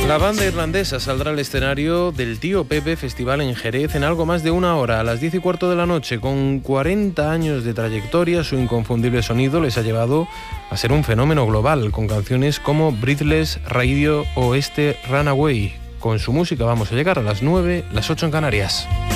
La banda irlandesa saldrá al escenario del Tío Pepe Festival en Jerez en algo más de una hora, a las 10:15 de la noche. Con 40 años de trayectoria, su inconfundible sonido les ha llevado a ser un fenómeno global, con canciones como Breathless, Radio o Runaway. Con su música vamos a llegar a las 9, las 8 en Canarias.